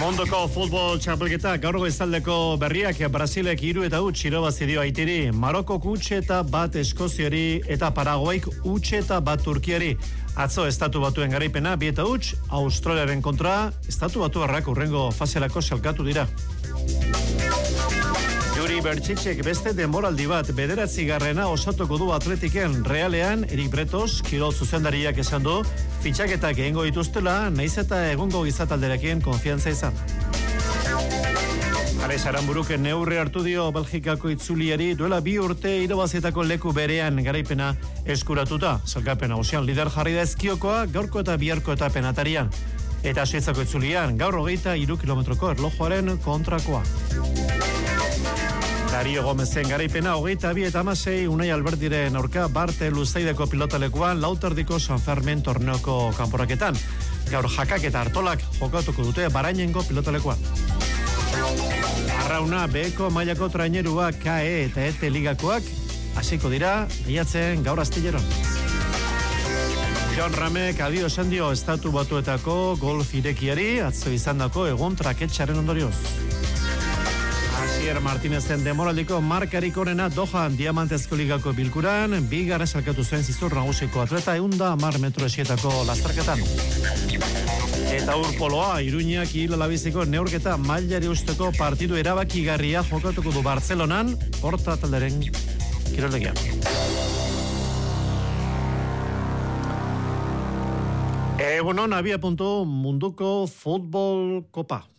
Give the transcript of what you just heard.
Mondoko futbol txapelketa gaur goizaldeko berriak Brasilek 3-0 irabazi dio Haitiri, Marokok 1-1 Eskoziari eta Paraguaik 1-1 Turkiari. Atzo Estatu Batuen garaipena 2-0 Australiaren kontra, Estatu Batuarrak hurrengo faserako salkatu dira. Juri Bertxitxek beste denboraldi bat 9. osatuko du Atletiken. Realean, Erik Bretos, kirol zuzendariak esan du, fitxaketak egingo dituztela, naiz eta egungo gizatalderekin konfiantza izan. Ares Aranburuk neurri hartu dio Belgikako itzuliari duela 2 urte irabazietako leku berean garaipena eskuratuta. Salkapen nagusian lider jarri da Ezkiokoa, gaurko eta biharko etapen atarian. Eta Suitzako itzulian, gaur 23 kilometroko erlojuaren kontrakoa. Dario Gomezen garaipena 22-16 Unai Alberdiren aurka Barte Luzaideko pilotalekuan lauterdiko San Fermin torneoko kanporaketan. Gaur Jakak eta Artolak jokatuko dute Barainengo pilotalekuan. Arrauna Beko mailako trainerua KE eta ET ligakoak hasiko dira lehiatzen gaur astilleron. Jon Ramek adio esan dio Estatu Batuetako golf irekiari atzo izandako egun traketxaren ondorioz. Asier Martinezen demoraldiko markarik onena Dohan Diamantezko ligako bilkuran, 2. salkatu zuen zizur nagusiko atleta 110 metro esietako lasterketan. Eta urpoloa, Iruñak Hilalabiziko neurketa mailari usteko partidu erabakigarria jokatuko du Bartzelonan, Porta talderen kiroldegian. Egunon, abia puntu munduko futbol kopa.